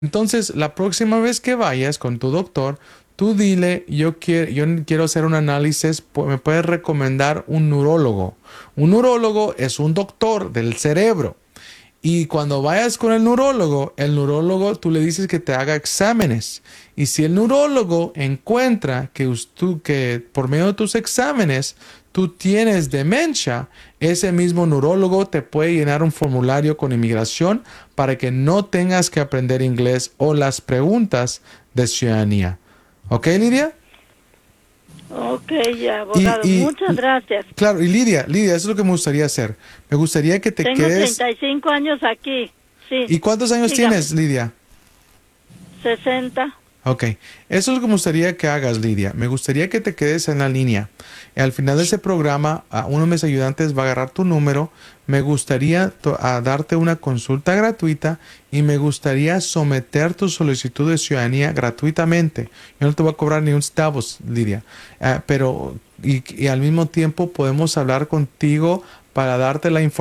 Entonces, la próxima vez que vayas con tu doctor, tú dile, yo quiero hacer un análisis, ¿me puedes recomendar un neurólogo? Un neurólogo es un doctor del cerebro. Y cuando vayas con el neurólogo tú le dices que te haga exámenes. Y si el neurólogo encuentra que por medio de tus exámenes tú tienes demencia, ese mismo neurólogo te puede llenar un formulario con inmigración para que no tengas que aprender inglés o las preguntas de ciudadanía. ¿Ok, Lidia? Ok, Y, abogado, y muchas gracias. claro, y Lidia, eso es lo que me gustaría hacer. Me gustaría que te Tengo quedes. 35 años aquí. Sí, ¿Y cuántos años dígame. tienes, Lidia? 60. Ok, eso es lo que me gustaría que hagas, Lidia. Me gustaría que te quedes en la línea. Al final de ese programa, uno de mis ayudantes va a agarrar tu número. Me gustaría darte una consulta gratuita y me gustaría someter tu solicitud de ciudadanía gratuitamente. Yo no te voy a cobrar ni un centavo, Lidia. Pero, y al mismo tiempo podemos hablar contigo para darte la información